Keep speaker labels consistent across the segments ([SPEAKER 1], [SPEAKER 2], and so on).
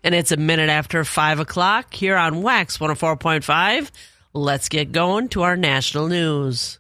[SPEAKER 1] And it's a minute after 5 o'clock here on Wax 104.5. Let's get going to our national news.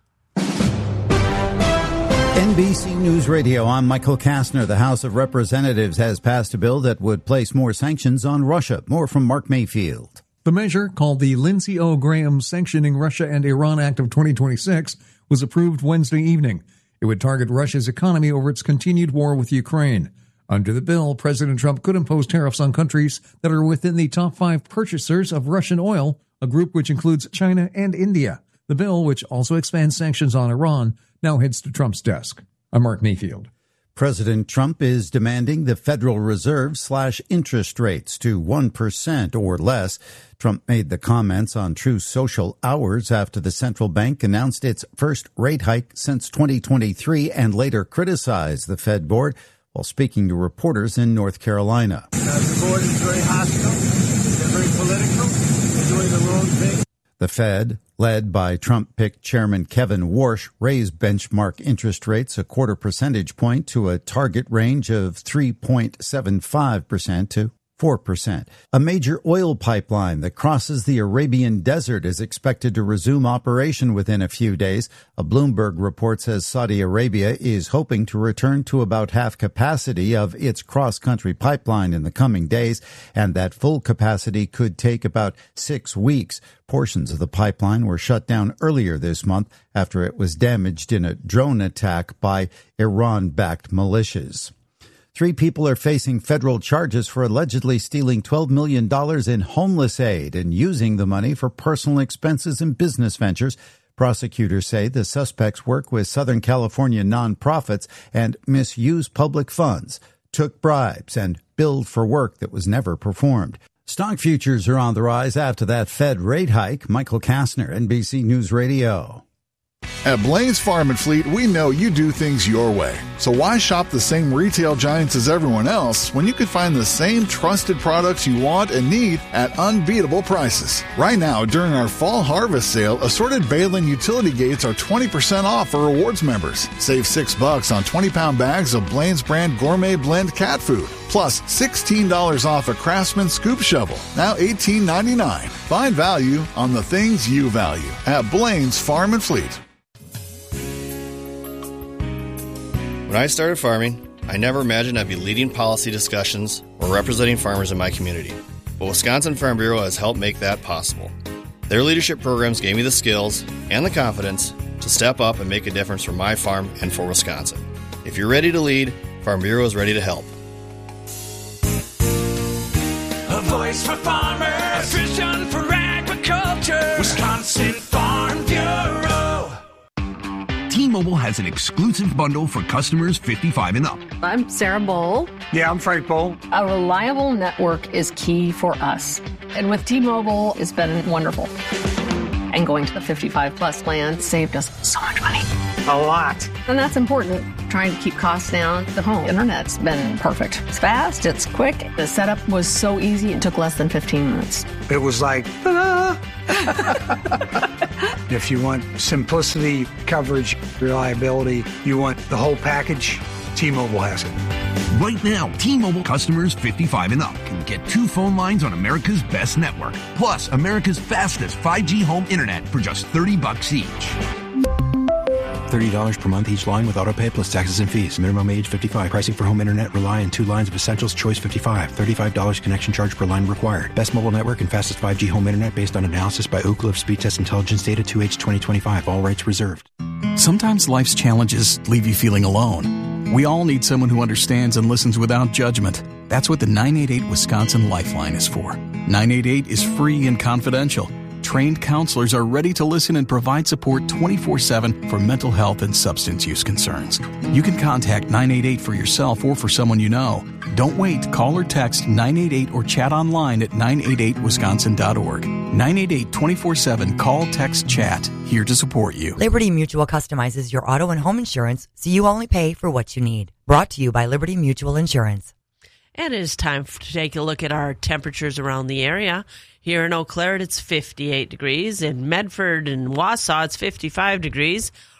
[SPEAKER 2] NBC News Radio, I'm Michael Kastner. The House of Representatives has passed a bill that would place more sanctions on Russia. More from Mark Mayfield.
[SPEAKER 3] The measure, called the Lindsey O. Graham Sanctioning Russia and Iran Act of 2026, was approved Wednesday evening. It would target Russia's economy over its continued war with Ukraine. Under the bill, President Trump could impose tariffs on countries that are within the top 5 purchasers of Russian oil, a group which includes China and India. The bill, which also expands sanctions on Iran, now heads to Trump's desk. I'm Mark Mayfield.
[SPEAKER 2] President Trump is demanding the Federal Reserve slash interest rates to 1% or less. Trump made the comments on True Social hours after the central bank announced its first rate hike since 2023 and later criticized the Fed board while speaking to reporters in North Carolina.
[SPEAKER 4] The board is very hostile. They're very political. They're doing the wrong thing.
[SPEAKER 2] The Fed, led by Trump-picked Chairman Kevin Warsh, raised benchmark interest rates a quarter percentage point to a target range of 3.75% to 4%. A major oil pipeline that crosses the Arabian Desert is expected to resume operation within a few days. A Bloomberg report says Saudi Arabia is hoping to return to about half capacity of its cross-country pipeline in the coming days, and that full capacity could take about 6 weeks. Portions of the pipeline were shut down earlier this month after it was damaged in a drone attack by Iran-backed militias. 3 people are facing federal charges for allegedly stealing $12 million in homeless aid and using the money for personal expenses and business ventures. Prosecutors say the suspects work with Southern California nonprofits and misuse public funds, took bribes, and billed for work that was never performed. Stock futures are on the rise after that Fed rate hike. Michael Kastner, NBC News Radio.
[SPEAKER 5] At Blaine's Farm and Fleet, we know you do things your way. So why shop the same retail giants as everyone else when you can find the same trusted products you want and need at unbeatable prices? Right now, during our fall harvest sale, assorted Baylin utility gates are 20% off for rewards members. Save $6 on 20-pound bags of Blaine's brand gourmet blend cat food. Plus $16 off a Craftsman scoop shovel, now $18.99. Find value on the things you value at Blaine's Farm and Fleet.
[SPEAKER 6] When I started farming, I never imagined I'd be leading policy discussions or representing farmers in my community. But Wisconsin Farm Bureau has helped make that possible. Their leadership programs gave me the skills and the confidence to step up and make a difference for my farm and for Wisconsin. If you're ready to lead, Farm Bureau is ready to help.
[SPEAKER 7] A voice for farmers, a vision for agriculture, Wisconsin Farm Bureau.
[SPEAKER 8] T-Mobile has an exclusive bundle for customers 55 and up.
[SPEAKER 9] I'm Sarah Bowl.
[SPEAKER 10] Yeah, I'm Frank Bowl.
[SPEAKER 9] A reliable network is key for us. And with T-Mobile, it's been wonderful. And going to the 55-plus plan saved us so much money.
[SPEAKER 10] A lot.
[SPEAKER 9] And that's important. Trying to keep costs down. The home internet's been perfect. It's fast, it's quick. The setup was so easy, it took less than 15 minutes.
[SPEAKER 10] It was like, ta-da! If you want simplicity, coverage, reliability, you want the whole package, T-Mobile has it.
[SPEAKER 8] Right now, T-Mobile customers 55 and up can get 2 phone lines on America's best network, plus America's fastest 5G home internet for just $30 each.
[SPEAKER 11] $30 per month each line with autopay plus taxes and fees. Minimum age 55. Pricing for home internet rely on 2 lines of Essentials Choice 55. $35 connection charge per line required. Best mobile network and fastest 5G home internet based on analysis by Oak Cliff Speed Test Intelligence Data 2H 2025. All rights reserved.
[SPEAKER 12] Sometimes life's challenges leave you feeling alone. We all need someone who understands and listens without judgment. That's what the 988 Wisconsin Lifeline is for. 988 is free and confidential. Trained counselors are ready to listen and provide support 24/7 for mental health and substance use concerns. You can contact 988 for yourself or for someone you know. Don't wait. Call or text 988 or chat online at 988wisconsin.org. 988 24/7. Call, text, chat. Here to support you.
[SPEAKER 13] Liberty Mutual customizes your auto and home insurance so you only pay for what you need. Brought to you by Liberty Mutual Insurance.
[SPEAKER 1] And it is time to take a look at our temperatures around the area. Here in Eau Claire, it's 58 degrees. In Medford and Wausau, it's 55 degrees.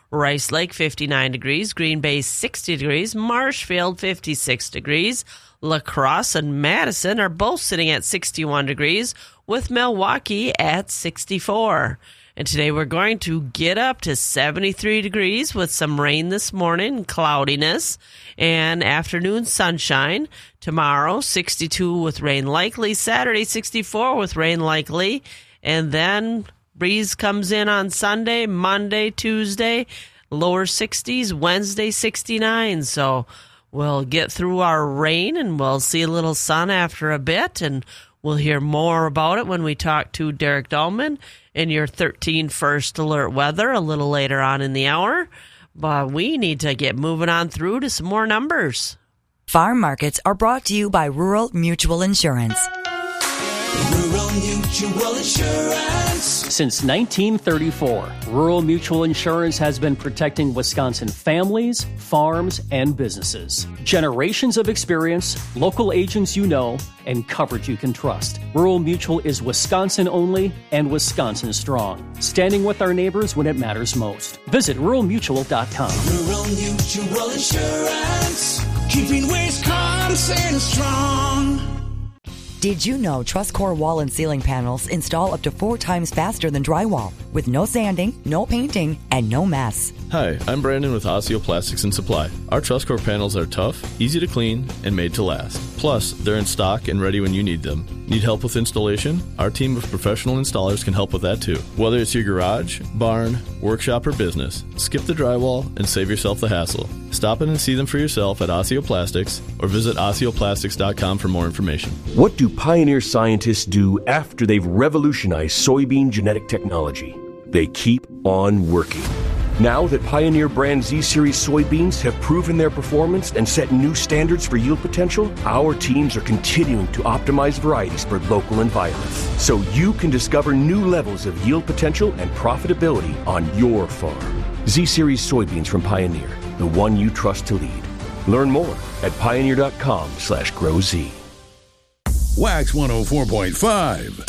[SPEAKER 1] Rice Lake 59 degrees, Green Bay 60 degrees, Marshfield 56 degrees, La Crosse and Madison are both sitting at 61 degrees, with Milwaukee at 64. And today we're going to get up to 73 degrees with some rain this morning, cloudiness, and afternoon sunshine. Tomorrow, 62 with rain likely. Saturday, 64 with rain likely. And then breeze comes in on Sunday, Monday, Tuesday, lower 60s, Wednesday, 69. So we'll get through our rain and we'll see a little sun after a bit, and we'll hear more about it when we talk to Derek Dahlman in your 13 First Alert weather a little later on in the hour. But we need to get moving on through to some more numbers.
[SPEAKER 13] Farm markets are brought to you by Rural Mutual Insurance.
[SPEAKER 7] Rural Mutual Insurance.
[SPEAKER 14] Since 1934, Rural Mutual Insurance has been protecting Wisconsin families, farms, and businesses. Generations of experience, local agents you know, and coverage you can trust. Rural Mutual is Wisconsin only and Wisconsin strong, standing with our neighbors when it matters most. Visit ruralmutual.com.
[SPEAKER 7] Rural Mutual Insurance, keeping Wisconsin strong.
[SPEAKER 13] Did you know TrustCore wall and ceiling panels install up to 4 times faster than drywall, with no sanding, no painting, and no mess?
[SPEAKER 15] Hi, I'm Brandon with Osseo Plastics and Supply. Our TrustCore panels are tough, easy to clean, and made to last. Plus, they're in stock and ready when you need them. Need help with installation? Our team of professional installers can help with that too. Whether it's your garage, barn, workshop, or business, skip the drywall and save yourself the hassle. Stop in and see them for yourself at Osseo Plastics or visit OsseoPlastics.com for more information.
[SPEAKER 16] What do Pioneer scientists do after they've revolutionized soybean genetic technology? They keep on working. Now that Pioneer brand Z-Series soybeans have proven their performance and set new standards for yield potential, our teams are continuing to optimize varieties for local environments, so you can discover new levels of yield potential and profitability on your farm. Z-Series soybeans from Pioneer, the one you trust to lead. Learn more at pioneer.com/growz.
[SPEAKER 17] Wax 104.5.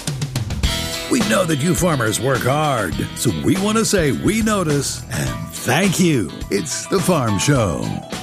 [SPEAKER 17] We know that you farmers work hard, so we want to say we notice and thank you. It's The Farm Show.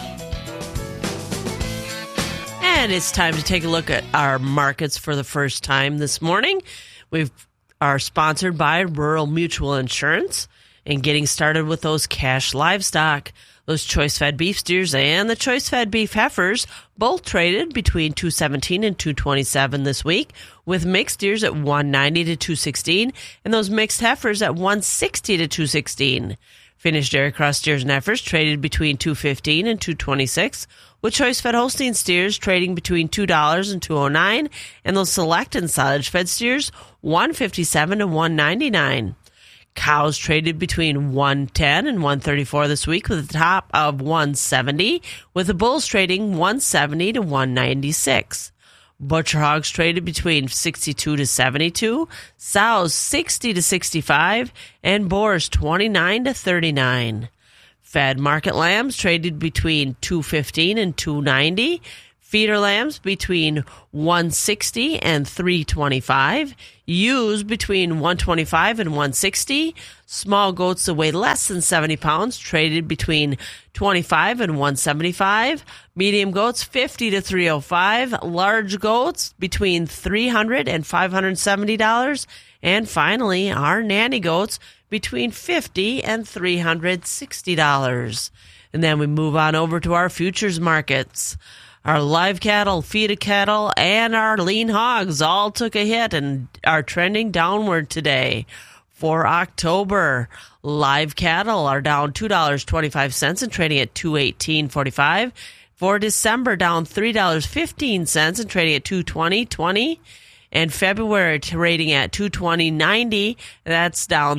[SPEAKER 1] And it's time to take a look at our markets for the first time this morning. We are sponsored by Rural Mutual Insurance, and getting started with those cash livestock. Those choice-fed beef steers and the choice-fed beef heifers both traded between $217 and $227 this week, with mixed steers at $190 to $216 and those mixed heifers at $160 to $216. Finished dairy cross steers and heifers traded between $215 and $226, with choice-fed Holstein steers trading between $2 and $209, and those select and silage-fed steers $157 to $199. Cows traded between $110 and $134 this week, with a top of $170, with the bulls trading $170 to $196. Butcher hogs traded between $62 to $72, sows $60 to $65, and boars $29 to $39. Fed market lambs traded between $215 and $290. Feeder lambs between $160 and $325. Ewes between $125 and $160. Small goats that weigh less than 70 pounds traded between $25 and $175. Medium goats $50 to $305. Large goats between $300 and $570. And finally, our nanny goats between $50 and $360. And then we move on over to our futures markets. Our live cattle, feeder cattle, and our lean hogs all took a hit and are trending downward today. For October, live cattle are down $2.25 and trading at $218.45. For December, down $3.15 and trading at $220.20. And February trading at $220.90. That's down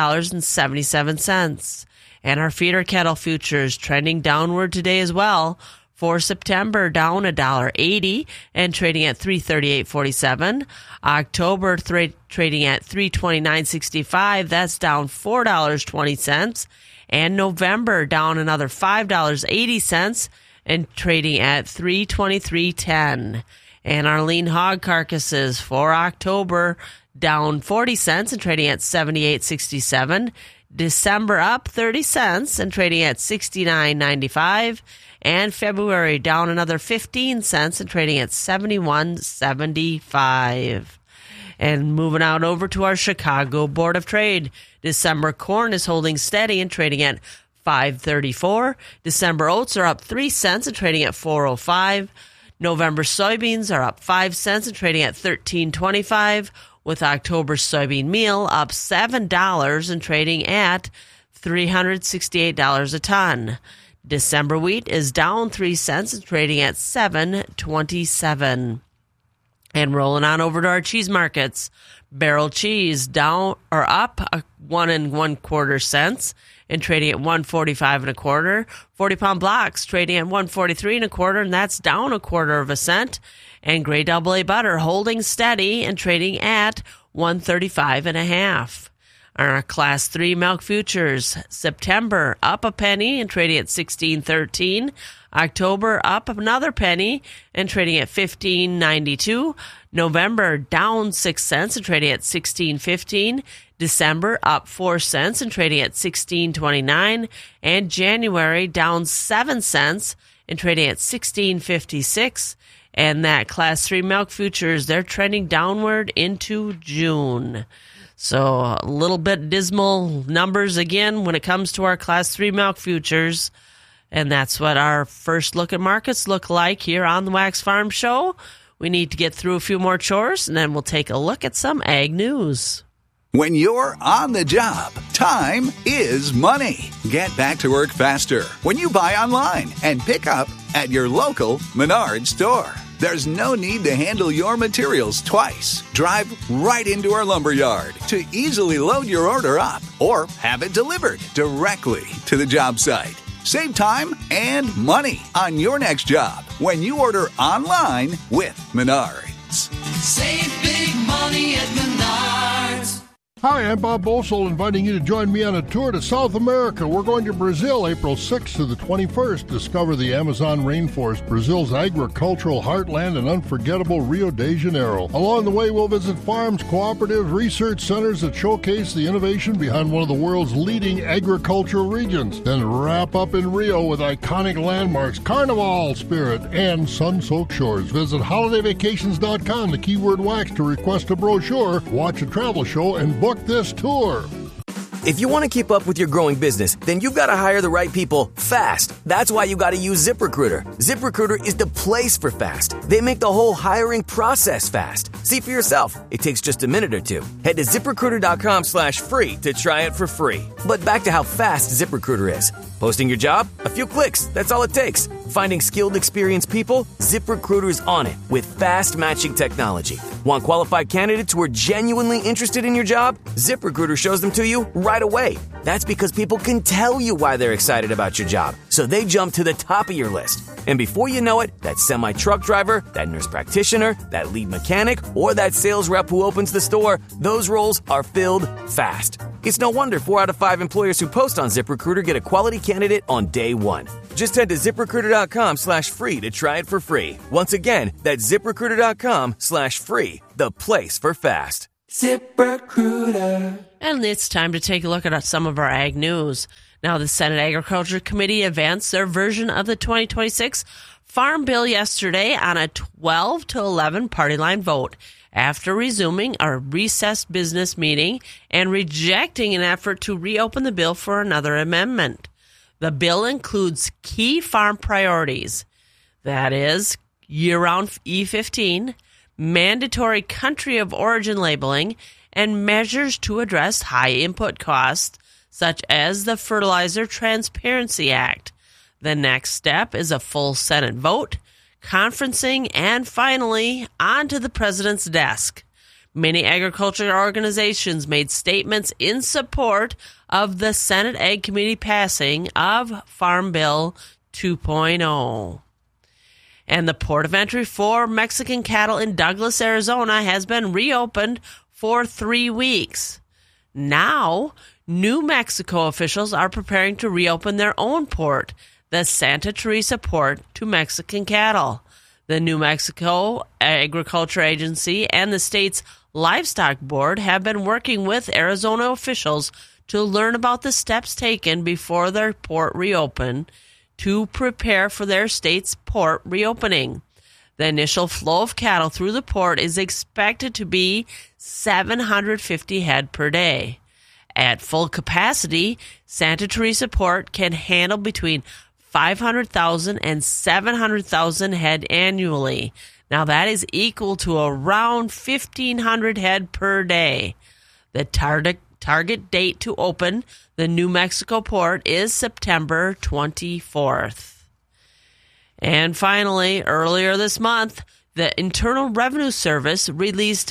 [SPEAKER 1] $3.77. And our feeder cattle futures trending downward today as well. For September, down $1.80 and trading at $338.47. October trading at $329.65. That's down $4.20. And November down another $5.80 and trading at $323.10. And our lean hog carcasses for October down 40 cents and trading at $78.67. December up 30 cents and trading at $69.95. And February down another 15 cents and trading at $71.75. And moving on over to our Chicago Board of Trade. December corn is holding steady and trading at $5.34. December oats are up 3 cents and trading at $4.05. November soybeans are up 5 cents and trading at $13.25. With October soybean meal up $7 and trading at $368 a ton. December wheat is down 3 cents and trading at $7.27. And rolling on over to our cheese markets. Barrel cheese down or up 1 1/4 cents and trading at $1.45 1/4. 40-pound blocks trading at $1.43 1/4, and that's down 1/4 cent. And gray AA butter holding steady and trading at $1.35 1/2. Our Class 3 milk futures, September up a penny and trading at $16.13. October up another penny and trading at $15.92. November down 6 cents and trading at $16.15. December up 4 cents and trading at $16.29. And January down 7 cents and trading at $16.56. And that Class 3 milk futures, they're trending downward into June. So a little bit dismal numbers again when it comes to our Class 3 milk futures. And that's what our first look at markets look like here on the Wax Farm Show. We need to get through a few more chores, and then we'll take a look at some ag news.
[SPEAKER 18] When you're on the job, time is money. Get back to work faster when you buy online and pick up at your local Menards store. There's no need to handle your materials twice. Drive right into our lumber yard to easily load your order up or have it delivered directly to the job site. Save time and money on your next job when you order online with Menards.
[SPEAKER 7] Save big money at Menards.
[SPEAKER 19] Hi, I'm Bob Boesel, inviting you to join me on a tour to South America. We're going to Brazil April 6th to the 21st. Discover the Amazon rainforest, Brazil's agricultural heartland, and unforgettable Rio de Janeiro. Along the way, we'll visit farms, cooperatives, research centers that showcase the innovation behind one of the world's leading agricultural regions. Then wrap up in Rio with iconic landmarks, Carnival spirit, and sun-soaked shores. Visit holidayvacations.com, the keyword wax, to request a brochure, watch a travel show, and book this tour.
[SPEAKER 20] If you want to keep up with your growing business, then you've got to hire the right people fast. That's why you got to use ZipRecruiter. ZipRecruiter is the place for fast. They make the whole hiring process fast. See for yourself. It takes just a minute or two. Head to ZipRecruiter.com/free to try it for free. But back to how fast ZipRecruiter is. Posting your job? A few clicks. That's all it takes. Finding skilled, experienced people? ZipRecruiter's on it with fast matching technology. Want qualified candidates who are genuinely interested in your job? ZipRecruiter shows them to you right away. That's because people can tell you why they're excited about your job, so they jump to the top of your list. And before you know it, that semi-truck driver, that nurse practitioner, that lead mechanic, or that sales rep who opens the store, those roles are filled fast. It's no wonder 4 out of 5 employers who post on ZipRecruiter get a quality candidate on day one. Just head to ZipRecruiter.com/free to try it for free. Once again, that's ZipRecruiter.com/free, the place for fast. ZipRecruiter.
[SPEAKER 1] And it's time to take a look at some of our ag news. Now, the Senate Agriculture Committee advanced their version of the 2026 Farm Bill yesterday on a 12-11 party line vote after resuming a recessed business meeting and rejecting an effort to reopen the bill for another amendment. The bill includes key farm priorities, that is, year-round E15, mandatory country of origin labeling, and measures to address high input costs, such as the Fertilizer Transparency Act. The next step is a full Senate vote, conferencing, and finally, onto the president's desk. Many agriculture organizations made statements in support of the Senate Ag Committee passing of Farm Bill 2.0. And the port of entry for Mexican cattle in Douglas, Arizona has been reopened for 3 weeks. Now, New Mexico officials are preparing to reopen their own port, the Santa Teresa Port, to Mexican cattle. The New Mexico Agriculture Agency and the state's Livestock Board have been working with Arizona officials to learn about the steps taken before their port reopened to prepare for their state's port reopening. The initial flow of cattle through the port is expected to be 750 head per day. At full capacity, Santa Teresa Port can handle between 500,000 and 700,000 head annually. Now that is equal to around 1,500 head per day. The target date to open the New Mexico port is September 24th. And finally, earlier this month, the Internal Revenue Service released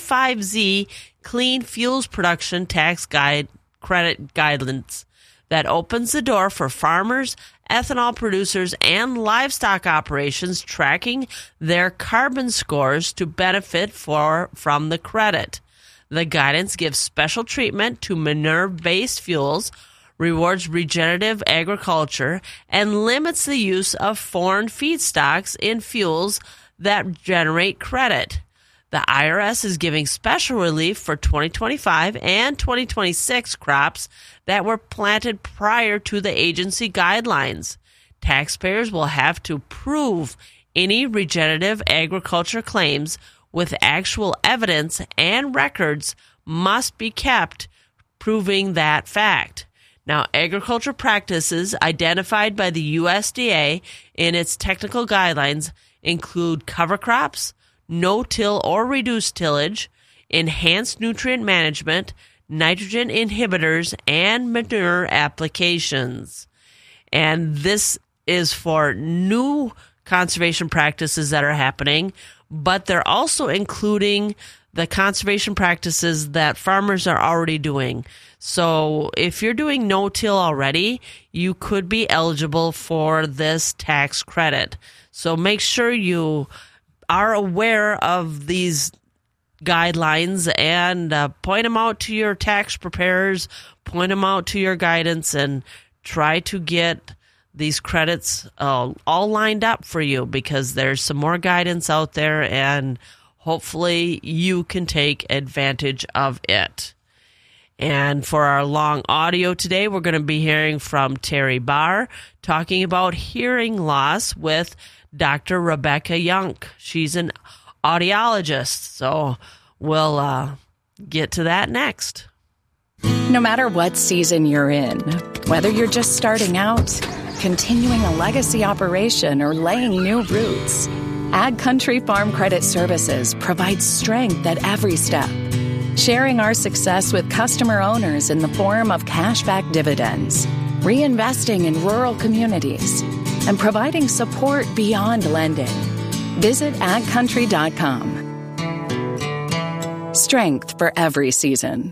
[SPEAKER 1] 45Z Clean Fuels Production Tax Credit Guidance that opens the door for farmers, ethanol producers, and livestock operations tracking their carbon scores to benefit from the credit. The guidance gives special treatment to manure-based fuels, rewards regenerative agriculture, and limits the use of foreign feedstocks in fuels that generate credit. The IRS is giving special relief for 2025 and 2026 crops that were planted prior to the agency guidelines. Taxpayers will have to prove any regenerative agriculture claims with actual evidence, and records must be kept proving that fact. Now, agriculture practices identified by the USDA in its technical guidelines include cover crops, no-till or reduced tillage, enhanced nutrient management, nitrogen inhibitors, and manure applications. And this is for new conservation practices that are happening, but they're also including the conservation practices that farmers are already doing. So if you're doing no-till already, you could be eligible for this tax credit. So make sure you are aware of these guidelines and point them out to your tax preparers, point them out to your guidance, and try to get these credits all lined up for you, because there's some more guidance out there, and hopefully you can take advantage of it. And for our long audio today, we're going to be hearing from Terry Barr talking about hearing loss with Dr. Rebecca Yunk. She's an audiologist, so we'll get to that next.
[SPEAKER 21] No matter what season you're in, whether you're just starting out, continuing a legacy operation, or laying new roots, Ag Country Farm Credit Services provides strength at every step, sharing our success with customer owners in the form of cashback dividends, reinvesting in rural communities, and providing support beyond lending. Visit agcountry.com. Strength for every season.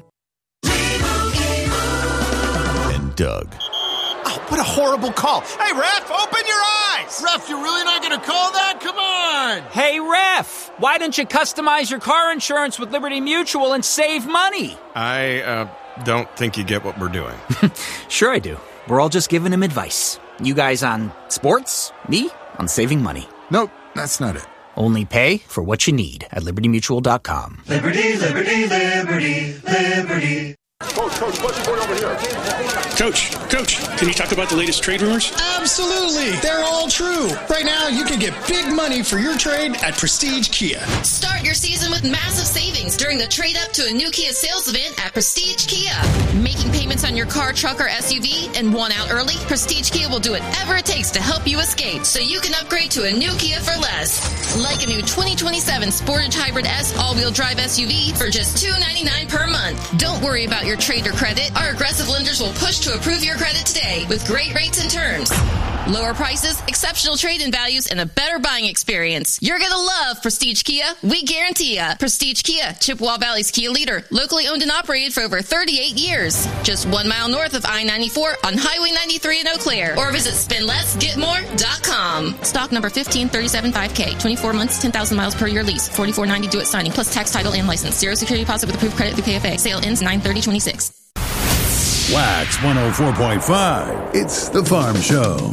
[SPEAKER 22] And Doug.
[SPEAKER 23] Oh, what a horrible call. Hey, ref, open your eyes. Ref, you're really not going to call that? Come on.
[SPEAKER 24] Hey, ref, why don't you customize your car insurance with Liberty Mutual and save money?
[SPEAKER 25] I don't think you get what we're doing.
[SPEAKER 24] Sure I do. We're all just giving him advice. You guys on sports, me on saving money.
[SPEAKER 25] Nope, that's not it.
[SPEAKER 24] Only pay for what you need at libertymutual.com.
[SPEAKER 7] Liberty, liberty, liberty, liberty.
[SPEAKER 23] Coach, what's going over here?
[SPEAKER 26] Coach, can you talk about the latest trade rumors?
[SPEAKER 27] Absolutely. They're all true. Right now, you can get big money for your trade at Prestige Kia.
[SPEAKER 28] Start your season with massive savings during the trade up to a new Kia sales event at Prestige Kia. Making payments on your car, truck, or SUV and want out early? Prestige Kia will do whatever it takes to help you escape so you can upgrade to a new Kia for less. Like a new 2027 Sportage Hybrid S all-wheel drive SUV for just $299 per month. Don't worry about your trade or credit. Our aggressive lenders will push to approve your credit today with great rates and terms. Lower prices, exceptional trade-in values, and a better buying experience. You're going to love Prestige Kia. We guarantee ya. Prestige Kia, Chippewa Valley's Kia leader. Locally owned and operated for over 38 years. Just 1 mile north of I-94 on Highway 93 in Eau Claire. Or visit spendlessgetmore.com. Stock number 15375K. 24 months, 10,000 miles per year lease. $44.90 due at signing. Plus tax, title, and license. Zero security deposit with approved credit through KFA. Sale ends 9/30/26.
[SPEAKER 17] Wax 104.5. It's the Farm Show.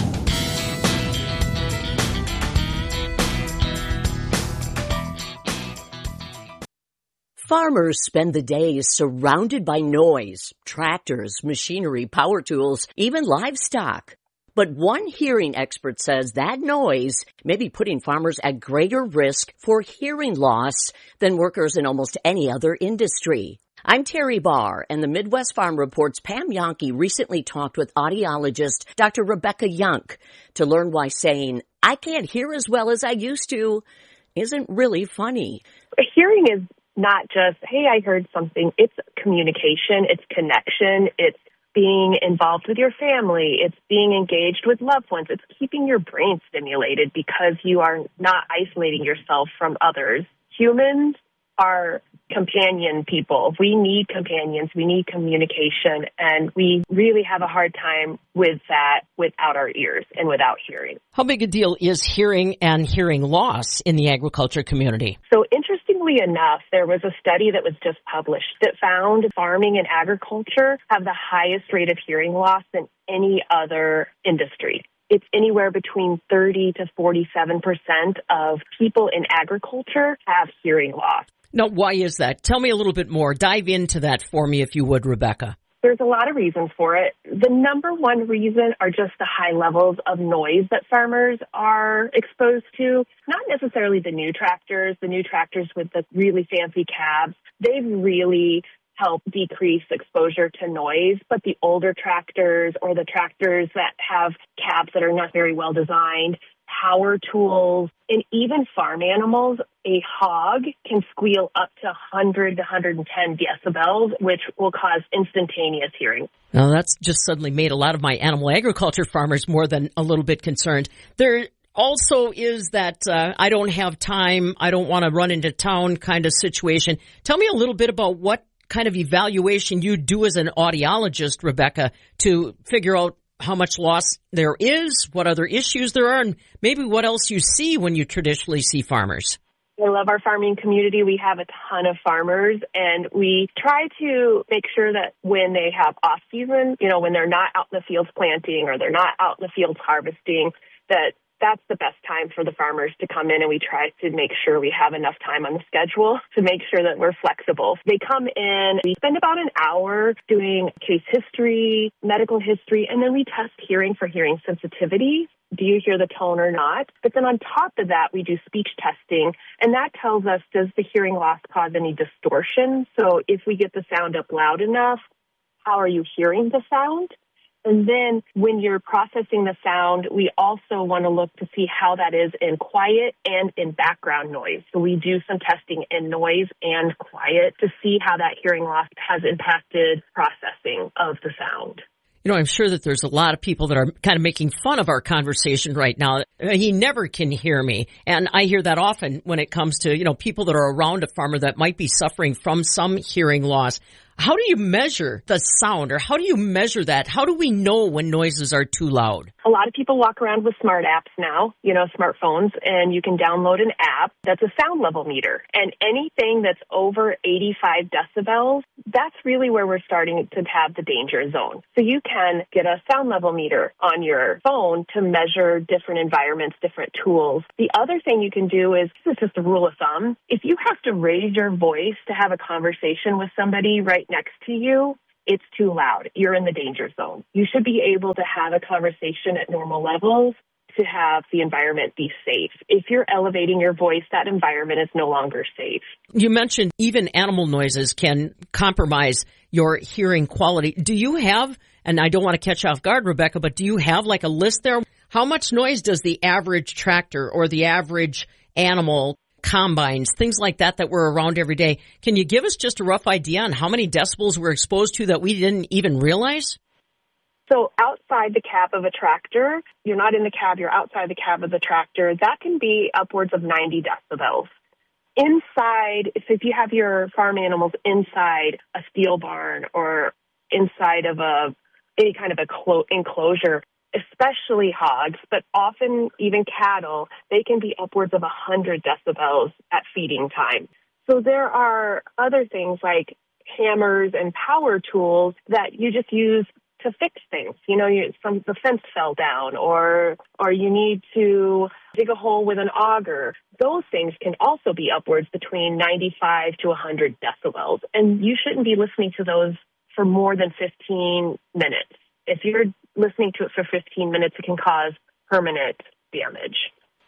[SPEAKER 2] Farmers spend the days surrounded by noise, tractors, machinery, power tools, even livestock. But one hearing expert says that noise may be putting farmers at greater risk for hearing loss than workers in almost any other industry. I'm Terry Barr, and the Midwest Farm Report's Pam Jahnke recently talked with audiologist Dr. Rebecca Young to learn why saying, "I can't hear as well as I used to," isn't really funny.
[SPEAKER 3] Hearing is not just, hey, I heard something. It's communication, it's connection, it's being involved with your family, it's being engaged with loved ones, it's keeping your brain stimulated because you are not isolating yourself from others. Humans are companion people. We need companions, we need communication, and we really have a hard time with that without our ears and without hearing.
[SPEAKER 4] How big a deal is hearing and hearing loss in the agriculture community?
[SPEAKER 3] So interestingly enough, there was a study that was just published that found farming and agriculture have the highest rate of hearing loss than any other industry. It's anywhere between 30 to 47% of people in agriculture have hearing loss.
[SPEAKER 4] Now, why is that? Tell me a little bit more. Dive into that for me, if you would, Rebecca.
[SPEAKER 3] There's a lot of reasons for it. The number one reason are just the high levels of noise that farmers are exposed to. Not necessarily the new tractors with the really fancy cabs. They've really helped decrease exposure to noise, but the older tractors or the tractors that have cabs that are not very well designed, power tools, and even farm animals, a hog can squeal up to 100 to 110 decibels, which will cause instantaneous hearing.
[SPEAKER 4] Now, that's just suddenly made a lot of my animal agriculture farmers more than a little bit concerned. There also is that I don't have time, I don't want to run into town kind of situation. Tell me a little bit about what kind of evaluation you do as an audiologist, Rebecca, to figure out how much loss there is, what other issues there are, and maybe what else you see when you traditionally see farmers.
[SPEAKER 3] I love our farming community. We have a ton of farmers, and we try to make sure that when they have off season, when they're not out in the fields planting or they're not out in the fields harvesting, that's the best time for the farmers to come in, and we try to make sure we have enough time on the schedule to make sure that we're flexible. They come in, we spend about an hour doing case history, medical history, and then we test hearing for hearing sensitivity. Do you hear the tone or not? But then on top of that, we do speech testing, and that tells us, does the hearing loss cause any distortion? So if we get the sound up loud enough, how are you hearing the sound? And then when you're processing the sound, we also want to look to see how that is in quiet and in background noise. So we do some testing in noise and quiet to see how that hearing loss has impacted processing of the sound.
[SPEAKER 4] I'm sure that there's a lot of people that are kind of making fun of our conversation right now. He never can hear me. And I hear that often when it comes to, people that are around a farmer that might be suffering from some hearing loss. How do you measure the sound, or how do you measure that? How do we know when noises are too loud?
[SPEAKER 3] A lot of people walk around with smart apps now, smartphones, and you can download an app that's a sound level meter. And anything that's over 85 decibels, that's really where we're starting to have the danger zone. So you can get a sound level meter on your phone to measure different environments, different tools. The other thing you can do is, this is just a rule of thumb, if you have to raise your voice to have a conversation with somebody right next to you, it's too loud. You're in the danger zone. You should be able to have a conversation at normal levels to have the environment be safe. If you're elevating your voice, that environment is no longer safe.
[SPEAKER 4] You mentioned even animal noises can compromise your hearing quality. Do you have, and I don't want to catch off guard, Rebecca, but do you have like a list there? How much noise does the average tractor or the average animal, combines, things like that we're around every day? Can you give us just a rough idea on how many decibels we're exposed to that we didn't even realize?
[SPEAKER 3] So outside the cab of a tractor, you're not in the cab, you're outside the cab of the tractor, that can be upwards of 90 decibels. Inside, so if you have your farm animals inside a steel barn or inside of any kind of enclosure, especially hogs, but often even cattle, they can be upwards of 100 decibels at feeding time. So there are other things like hammers and power tools that you just use to fix things. You know, the fence fell down, or you need to dig a hole with an auger. Those things can also be upwards between 95 to 100 decibels, and you shouldn't be listening to those for more than 15 minutes. If you're listening to it for 15 minutes, it can cause permanent damage.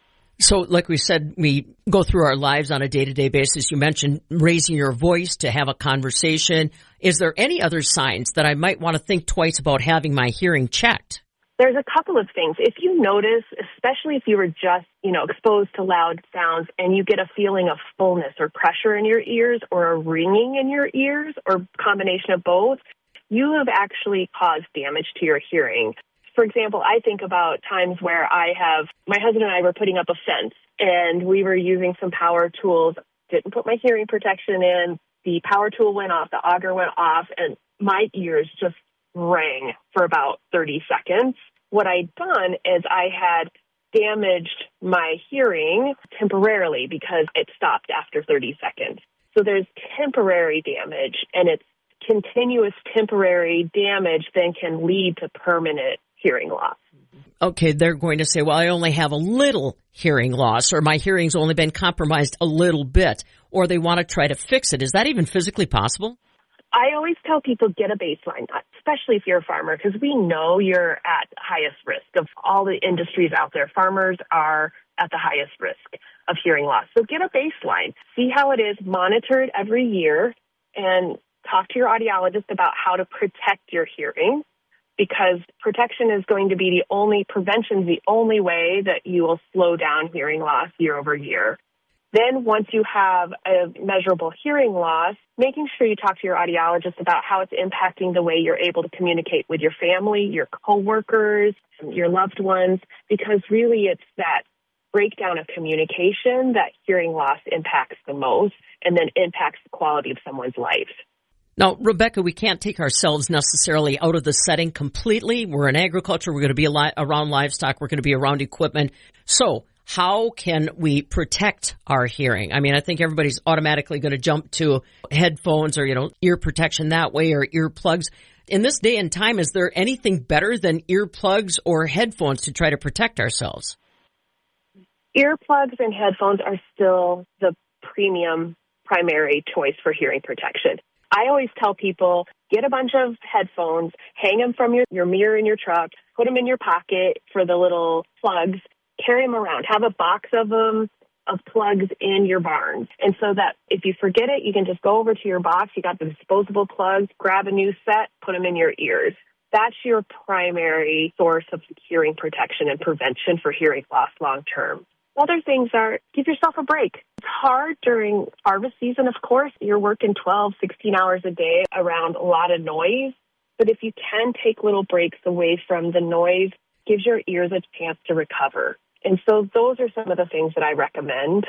[SPEAKER 4] So, like we said, we go through our lives on a day-to-day basis. You mentioned raising your voice to have a conversation. Is there any other signs that I might want to think twice about having my hearing checked?
[SPEAKER 3] There's a couple of things. If you notice, especially if you were just, exposed to loud sounds and you get a feeling of fullness or pressure in your ears or a ringing in your ears or combination of both, you have actually caused damage to your hearing. For example, I think about times where my husband and I were putting up a fence and we were using some power tools, didn't put my hearing protection in, the power tool went off, the auger went off, and my ears just rang for about 30 seconds. What I'd done is I had damaged my hearing temporarily because it stopped after 30 seconds. So there's temporary damage, and it's continuous temporary damage then can lead to permanent hearing loss.
[SPEAKER 4] Okay, they're going to say, well, I only have a little hearing loss, or my hearing's only been compromised a little bit, or they want to try to fix it. Is that even physically possible?
[SPEAKER 3] I always tell people get a baseline, especially if you're a farmer, because we know you're at highest risk of all the industries out there. Farmers are at the highest risk of hearing loss. So get a baseline. See how it is, monitor it every year, and talk to your audiologist about how to protect your hearing, because protection is going to be prevention is the only way that you will slow down hearing loss year over year. Then once you have a measurable hearing loss, making sure you talk to your audiologist about how it's impacting the way you're able to communicate with your family, your coworkers, your loved ones, because really it's that breakdown of communication that hearing loss impacts the most and then impacts the quality of someone's life.
[SPEAKER 4] Now, Rebecca, we can't take ourselves necessarily out of the setting completely. We're in agriculture. We're going to be around livestock. We're going to be around equipment. So how can we protect our hearing? I mean, I think everybody's automatically going to jump to headphones or, ear protection that way or earplugs. In this day and time, is there anything better than earplugs or headphones to try to protect ourselves?
[SPEAKER 3] Earplugs and headphones are still the premium primary choice for hearing protection. I always tell people, get a bunch of headphones, hang them from your mirror in your truck, put them in your pocket for the little plugs, carry them around. Have a box of them, of plugs in your barn. And so that if you forget it, you can just go over to your box. You got the disposable plugs, grab a new set, put them in your ears. That's your primary source of hearing protection and prevention for hearing loss long term. Other things are give yourself a break. It's hard during harvest season, of course. You're working 12, 16 hours a day around a lot of noise. But if you can take little breaks away from the noise, gives your ears a chance to recover. And so those are some of the things that I recommend.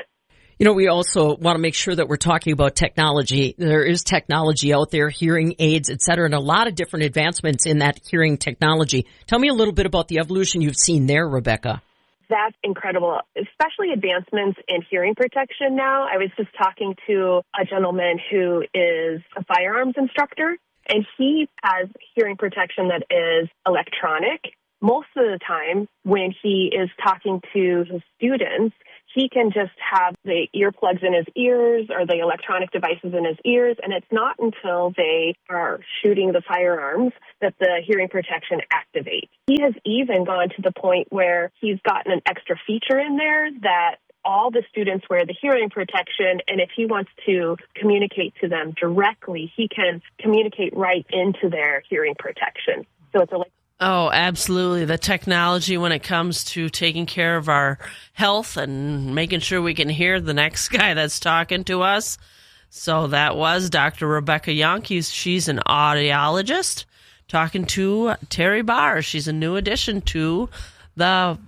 [SPEAKER 4] We also want to make sure that we're talking about technology. There is technology out there, hearing aids, et cetera, and a lot of different advancements in that hearing technology. Tell me a little bit about the evolution you've seen there, Rebecca.
[SPEAKER 3] That's incredible, especially advancements in hearing protection now. I was just talking to a gentleman who is a firearms instructor, and he has hearing protection that is electronic. Most of the time when he is talking to his students, he can just have the earplugs in his ears or the electronic devices in his ears, and it's not until they are shooting the firearms that the hearing protection activates. He has even gone to the point where he's gotten an extra feature in there that all the students wear the hearing protection, and if he wants to communicate to them directly, he can communicate right into their hearing protection. So it's
[SPEAKER 1] Oh, absolutely. The technology when it comes to taking care of our health and making sure we can hear the next guy that's talking to us. So that was Dr. Rebecca Young. She's an audiologist talking to Terry Barr. She's a new addition to the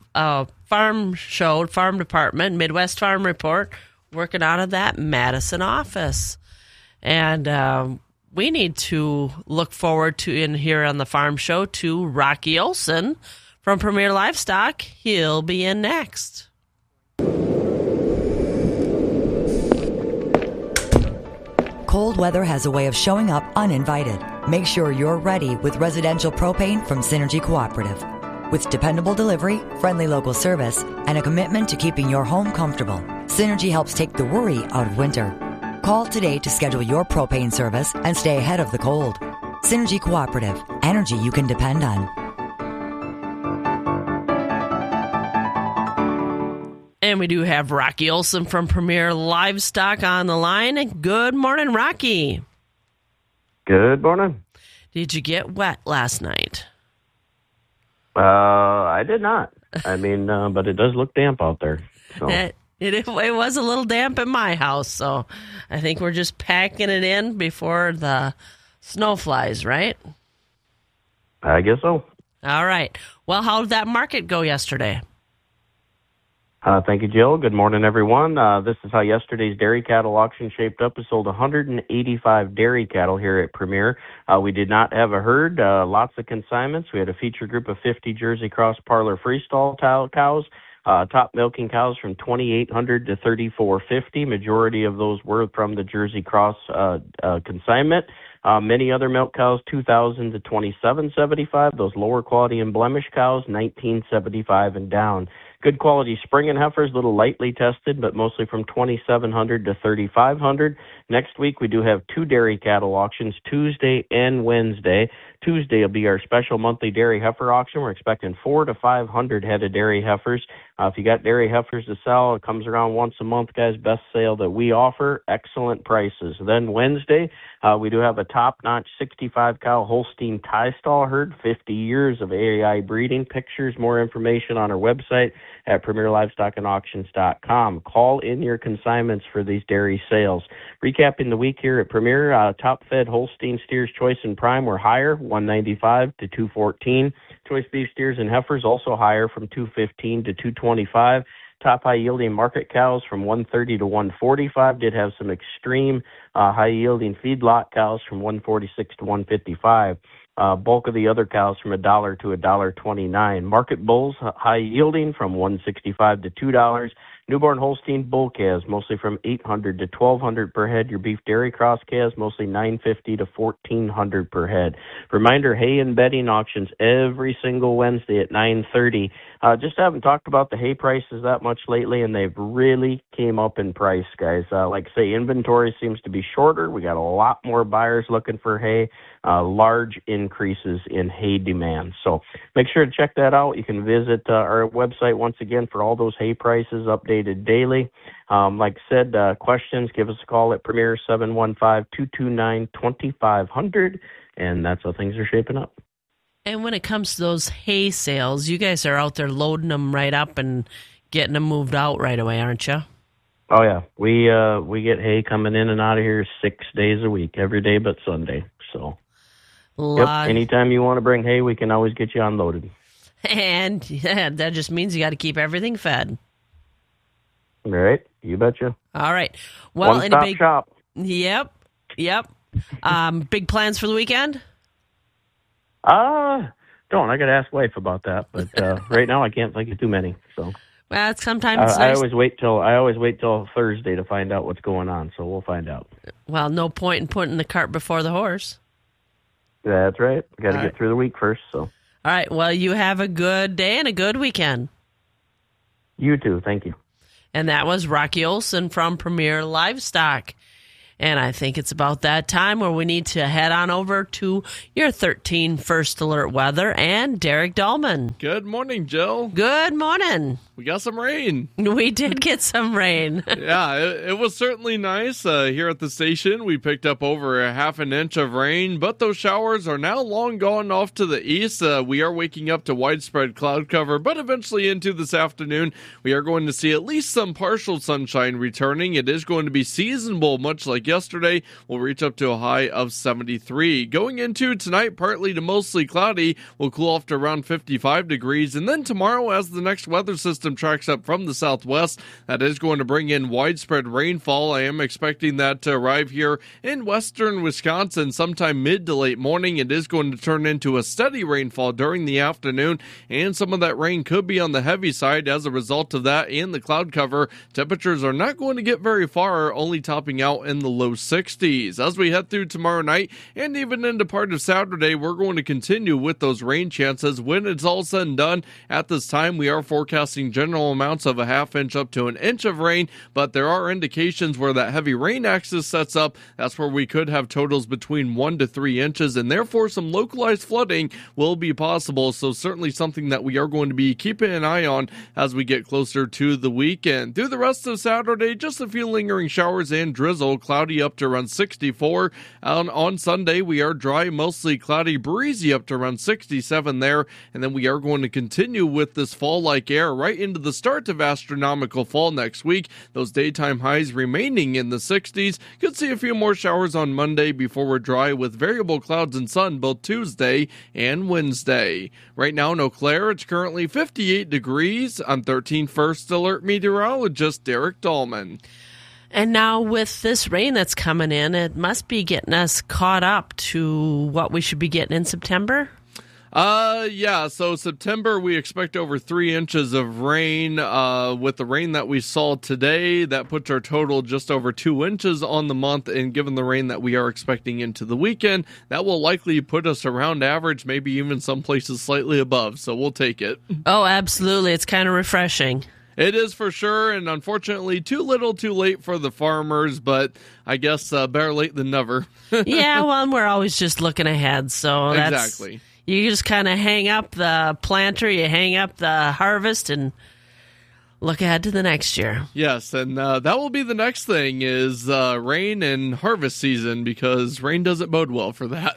[SPEAKER 1] farm department, Midwest Farm Report, working out of that Madison office. And we need to look forward to, in here on the Farm Show, to Rocky Olson from Premier Livestock. He'll be in next.
[SPEAKER 13] Cold weather has a way of showing up uninvited. Make sure you're ready with residential propane from Synergy Cooperative. With dependable delivery, friendly local service, and a commitment to keeping your home comfortable, Synergy helps take the worry out of winter. Call today to schedule your propane service and stay ahead of the cold. Synergy Cooperative, energy you can depend on.
[SPEAKER 1] And we do have Rocky Olson from Premier Livestock on the line. Good morning, Rocky.
[SPEAKER 5] Good morning.
[SPEAKER 1] Did you get wet last night?
[SPEAKER 5] I did not. I mean, but it does look damp out there. So.
[SPEAKER 1] It was a little damp in my house, so I think we're just packing it in before the snow flies, right?
[SPEAKER 5] I guess so.
[SPEAKER 1] All right. Well, how did that market go yesterday?
[SPEAKER 5] Thank you, Jill. Good morning, everyone. This is how yesterday's dairy cattle auction shaped up. We sold 185 dairy cattle here at Premier. We did not have a herd, lots of consignments. We had a feature group of 50 Jersey Cross Parlor Freestall cows, top milking cows from 2,800 to 3,450. Majority of those were from the Jersey Cross consignment. Many other milk cows, 2,000 to 2,775. Those lower quality and blemish cows, 1,975 and down. Good quality spring and heifers, a little lightly tested, but mostly from 2,700 to 3,500. Next week, we do have 2 dairy cattle auctions, Tuesday and Wednesday. Tuesday will be our special monthly dairy heifer auction. We're expecting 400 to 500 head of dairy heifers. If you got dairy heifers to sell, it comes around once a month, guys. Best sale that we offer, excellent prices. Then Wednesday, we do have a top-notch 65-cow Holstein tie stall herd, 50 years of AI breeding. Pictures, more information on our website at PremierLivestockAndAuctions.com. Call in your consignments for these dairy sales. Recapping the week here at Premier, top-fed Holstein steers Choice and Prime were higher, 195 to 214. Choice beef steers and heifers also higher from 215 to 225. Top high-yielding market cows from 130 to 145 did have some extreme high-yielding feedlot cows from 146 to 155. Bulk of the other cows from $1 to $1.29. Market bulls high-yielding from $165 to $2. Newborn Holstein bull calves, mostly from $800 to $1,200 per head. Your beef dairy cross calves, mostly $950 to $1,400 per head. Reminder, hay and bedding auctions every single Wednesday at 9:30. Just haven't talked about the hay prices that much lately, and they've really came up in price, guys. Like I say, inventory seems to be shorter. We got a lot more buyers looking for hay. Large increases in hay demand. So make sure to check that out. You can visit our website once again for all those hay prices updated daily. Like I said, questions, give us a call at Premier 715-229-2500, and that's how things are shaping up.
[SPEAKER 1] And when it comes to those hay sales, you guys are out there loading them right up and getting them moved out right away, aren't you?
[SPEAKER 5] Oh, yeah. We get hay coming in and out of here 6 days a week, every day but Sunday. So, yep, anytime you want to bring hay, we can always get you unloaded.
[SPEAKER 1] And yeah, that just means you got to keep everything fed.
[SPEAKER 5] All right. You betcha.
[SPEAKER 1] All right. Well,
[SPEAKER 5] one-stop shop.
[SPEAKER 1] Yep. Big plans for the weekend?
[SPEAKER 5] Don't. I got to ask wife about that, but right now I can't think of too many. So,
[SPEAKER 1] well, it's sometimes
[SPEAKER 5] I always wait till Thursday to find out what's going on. So we'll find out.
[SPEAKER 1] Well, no point in putting the cart before the horse.
[SPEAKER 5] That's right. Got to get through the week first. So.
[SPEAKER 1] All right. Well, you have a good day and a good weekend.
[SPEAKER 5] You too. Thank you.
[SPEAKER 1] And that was Rocky Olson from Premier Livestock. And I think it's about that time where we need to head on over to your 13 First Alert weather and Derek Dahlman.
[SPEAKER 6] Good morning, Jill.
[SPEAKER 1] Good morning.
[SPEAKER 6] We got some rain.
[SPEAKER 1] We did get some rain.
[SPEAKER 6] Yeah, it was certainly nice. Here at the station, we picked up over a half an inch of rain, but those showers are now long gone off to the east. We are waking up to widespread cloud cover, but eventually into this afternoon, we are going to see at least some partial sunshine returning. It is going to be seasonable, much like yesterday. We'll reach up to a high of 73. Going into tonight, partly to mostly cloudy, we'll cool off to around 55 degrees. And then tomorrow, as the next weather system tracks up from the southwest, that is going to bring in widespread rainfall. I am expecting that to arrive here in western Wisconsin sometime mid to late morning. It is going to turn into a steady rainfall during the afternoon, and some of that rain could be on the heavy side as a result of that and the cloud cover. Temperatures are not going to get very far, only topping out in the low 60s. As we head through tomorrow night and even into part of Saturday, we're going to continue with those rain chances. When it's all said and done, at this time, we are forecasting general amounts of a half inch up to an inch of rain, but there are indications where that heavy rain axis sets up. That's where we could have totals between 1 to 3 inches, and therefore some localized flooding will be possible. So certainly something that we are going to be keeping an eye on as we get closer to the weekend. Through the rest of Saturday, just a few lingering showers and drizzle, cloudy up to around 64. On Sunday, we are dry, mostly cloudy, breezy up to around 67 there, and then we are going to continue with this fall-like air right into the start of astronomical fall next week. Those daytime highs remaining in the 60s. Could see a few more showers on Monday before we're dry with variable clouds and sun both Tuesday and Wednesday. Right now in Eau Claire, it's currently 58 degrees. I'm 13 First Alert meteorologist Derek Dahlman.
[SPEAKER 1] And now with this rain that's coming in, it must be getting us caught up to what we should be getting in September.
[SPEAKER 6] Yeah, so September we expect over 3 inches of rain. With the rain that we saw today, that puts our total just over 2 inches on the month, and given the rain that we are expecting into the weekend, that will likely put us around average, maybe even some places slightly above, so we'll take it.
[SPEAKER 1] Oh, absolutely. It's kind of refreshing.
[SPEAKER 6] It is for sure, and unfortunately too little too late for the farmers, but I guess better late than never.
[SPEAKER 1] Yeah, well, and we're always just looking ahead, so that's...
[SPEAKER 6] Exactly.
[SPEAKER 1] You just kind of hang up the planter, you hang up the harvest, and look ahead to the next year.
[SPEAKER 6] Yes, and that will be the next thing is rain and harvest season, because rain doesn't bode well for that.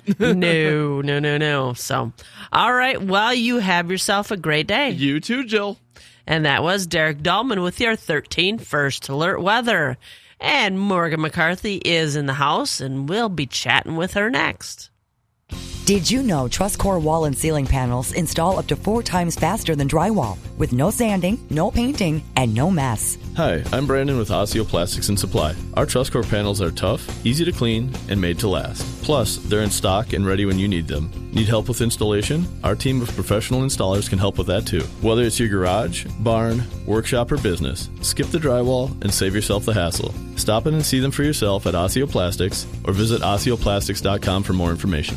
[SPEAKER 1] No. So, all right, well, you have yourself a great day.
[SPEAKER 6] You too, Jill.
[SPEAKER 1] And that was Derek Dahlman with your 13 First Alert weather. And Morgan McCarthy is in the house, and we'll be chatting with her next.
[SPEAKER 13] Did you know TrustCore wall and ceiling panels install up to 4 times faster than drywall, with no sanding, no painting, and no mess?
[SPEAKER 8] Hi, I'm Brandon with Osseo Plastics and Supply. Our TrustCore panels are tough, easy to clean, and made to last. Plus, they're in stock and ready when you need them. Need help with installation? Our team of professional installers can help with that too. Whether it's your garage, barn, workshop, or business, skip the drywall and save yourself the hassle. Stop in and see them for yourself at Osseo Plastics or visit OsseoPlastics.com for more information.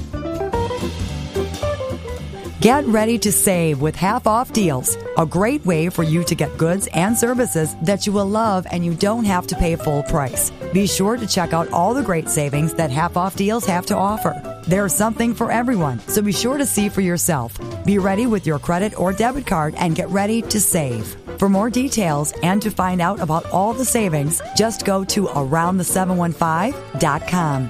[SPEAKER 13] Get ready to save with half-off deals. A great way for you to get goods and services that you will love and you don't have to pay full price. Be sure to check out all the great savings that half-off deals have to offer. There's something for everyone, so be sure to see for yourself. Be ready with your credit or debit card and get ready to save. For more details and to find out about all the savings, just go to aroundthe715.com.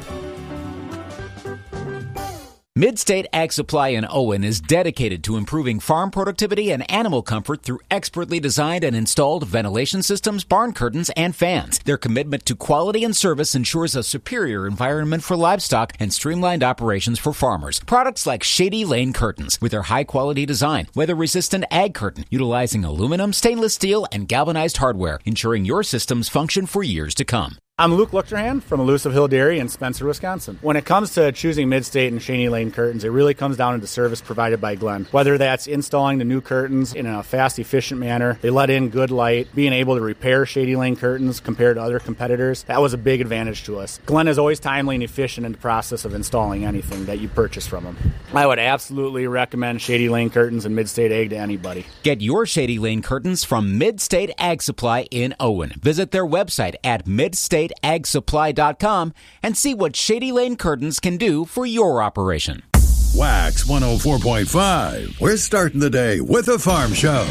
[SPEAKER 24] Midstate Ag Supply in Owen is dedicated to improving farm productivity and animal comfort through expertly designed and installed ventilation systems, barn curtains, and fans. Their commitment to quality and service ensures a superior environment for livestock and streamlined operations for farmers. Products like Shady Lane Curtains, with their high-quality design, weather-resistant ag curtain, utilizing aluminum, stainless steel, and galvanized hardware, ensuring your systems function for years to come.
[SPEAKER 9] I'm Luke Luchterhan from Elusive Hill Dairy in Spencer, Wisconsin. When it comes to choosing Midstate and Shady Lane curtains, it really comes down to the service provided by Glenn. Whether that's installing the new curtains in a fast, efficient manner, they let in good light, being able to repair Shady Lane curtains compared to other competitors, that was a big advantage to us. Glenn is always timely and efficient in the process of installing anything that you purchase from him. I would absolutely recommend Shady Lane curtains and Midstate Ag to anybody.
[SPEAKER 24] Get your Shady Lane curtains from Midstate Ag Supply in Owen. Visit their website at midstateagsupply.com and see what Shady Lane curtains can do for your operation.
[SPEAKER 17] Wax 104.5. We're starting the day with a farm show.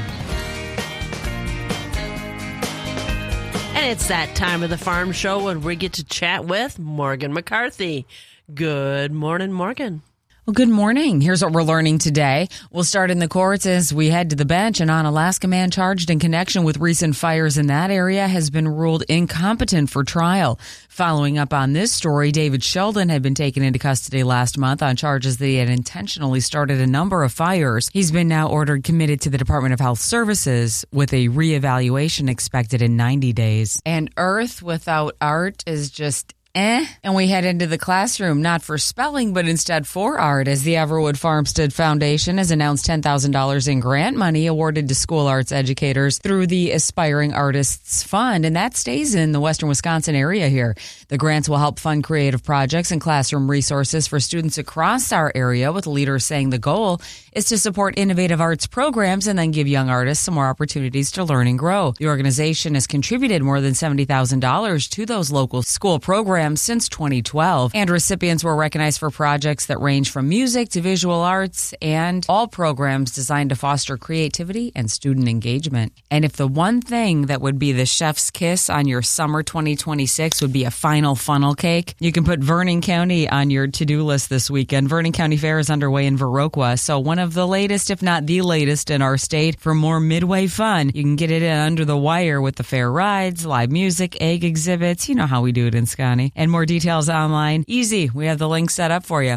[SPEAKER 1] And it's that time of the farm show when we get to chat with Morgan McCarthy. Good morning, Morgan.
[SPEAKER 10] Well, good morning. Here's what we're learning today. We'll start in the courts as we head to the bench. An Onalaska man charged in connection with recent fires in that area has been ruled incompetent for trial. Following up on this story, David Sheldon had been taken into custody last month on charges that he had intentionally started a number of fires. He's been now ordered committed to the Department of Health Services with a reevaluation expected in 90 days. And Earth without art is just And we head into the classroom, not for spelling, but instead for art, as the Everwood Farmstead Foundation has announced $10,000 in grant money awarded to school arts educators through the Aspiring Artists Fund, and that stays in the western Wisconsin area here. The grants will help fund creative projects and classroom resources for students across our area, with leaders saying the goal is to support innovative arts programs and then give young artists some more opportunities to learn and grow. The organization has contributed more than $70,000 to those local school programs since 2012, and recipients were recognized for projects that range from music to visual arts, and all programs designed to foster creativity and student engagement. And if the one thing that would be the chef's kiss on your summer 2026 would be a final funnel cake, you can put Vernon County on your to-do list this weekend. Vernon County Fair is underway in Viroqua, so one of the latest, if not the latest in our state. For more midway fun, you can get it in under the wire with the fair rides, live music, egg exhibits. You know how we do it in Scotty. And more details online. Easy. We have the link set up for you.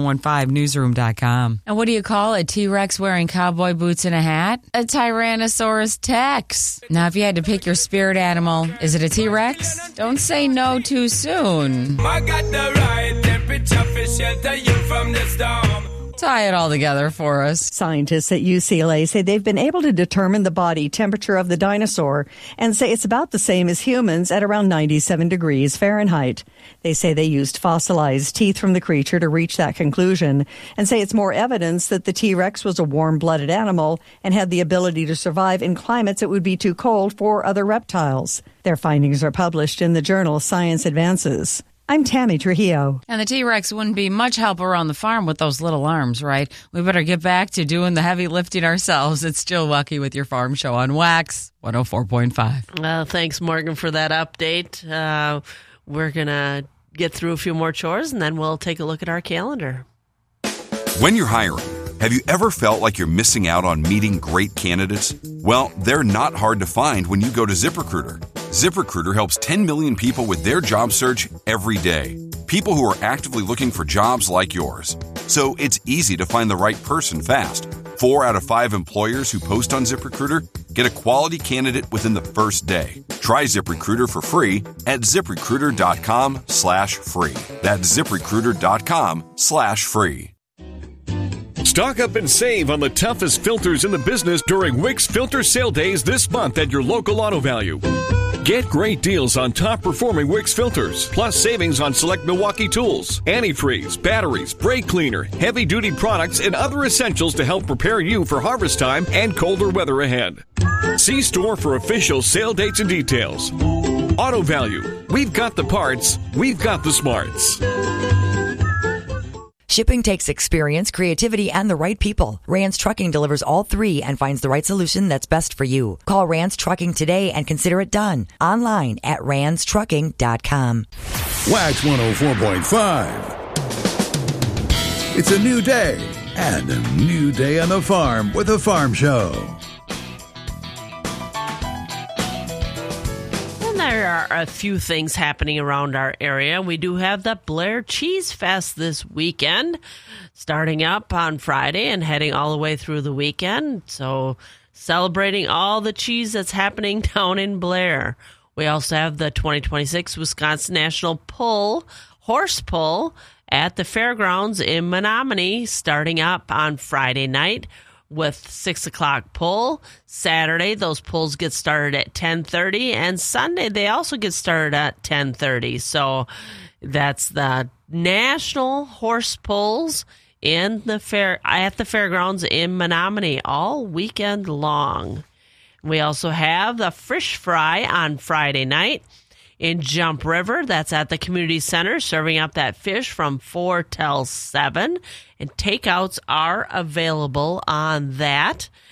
[SPEAKER 10] 715newsroom.com. And what do you call a T-Rex wearing cowboy boots and a hat? A Tyrannosaurus Rex. Now, if you had to pick your spirit animal, is it a T-Rex? Don't say no too soon.
[SPEAKER 7] I got the right temperature for shelter you from the storm.
[SPEAKER 10] Tie it all together for us.
[SPEAKER 11] Scientists at UCLA say they've been able to determine the body temperature of the dinosaur and say it's about the same as humans at around 97 degrees Fahrenheit. They say they used fossilized teeth from the creature to reach that conclusion and say it's more evidence that the T-Rex was a warm-blooded animal and had the ability to survive in climates it would be too cold for other reptiles. Their findings are published in the journal Science Advances. I'm Tammy Trujillo.
[SPEAKER 10] And the T-Rex wouldn't be much help around the farm with those little arms, right? We better get back to doing the heavy lifting ourselves. It's Jill Welke with your Farm Show on Wax 104.5.
[SPEAKER 1] Well, thanks, Morgan, for that update. We're going to get through a few more chores, and then we'll take a look at our calendar.
[SPEAKER 12] When you're hiring, have you ever felt like you're missing out on meeting great candidates? Well, they're not hard to find when you go to ZipRecruiter. ZipRecruiter helps 10 million people with their job search every day. People who are actively looking for jobs like yours. So it's easy to find the right person fast. 4 out of 5 employers who post on ZipRecruiter get a quality candidate within the first day. Try ZipRecruiter for free at ZipRecruiter.com/free. That's ZipRecruiter.com/free.
[SPEAKER 14] Stock up and save on the toughest filters in the business during Wick's Filter Sale Days this month at your local Auto Value. Get great deals on top-performing Wick's filters, plus savings on select Milwaukee tools, antifreeze, batteries, brake cleaner, heavy-duty products, and other essentials to help prepare you for harvest time and colder weather ahead. See store for official sale dates and details. Auto Value. We've got the parts. We've got the smarts.
[SPEAKER 13] Shipping takes experience, creativity, and the right people. Rand's Trucking delivers all three and finds the right solution that's best for you. Call Rand's Trucking today and consider it done. Online at randstrucking.com.
[SPEAKER 17] Wax 104.5. It's a new day and a new day on the farm with a farm show.
[SPEAKER 1] There are a few things happening around our area. We do have the Blair Cheese Fest this weekend, starting up on Friday and heading all the way through the weekend. So celebrating all the cheese that's happening down in Blair. We also have the 2026 Wisconsin National Horse Pull at the fairgrounds in Menominee, starting up on Friday night with 6 o'clock pull. Saturday, those pulls get started at 10:30, and Sunday they also get started at 10:30. So that's the National Horse Pulls in the at the fairgrounds in Menominee all weekend long. We also have the Fish Fry on Friday night in Jump River. That's at the community center, serving up that fish from 4 till 7. And takeouts are available on that.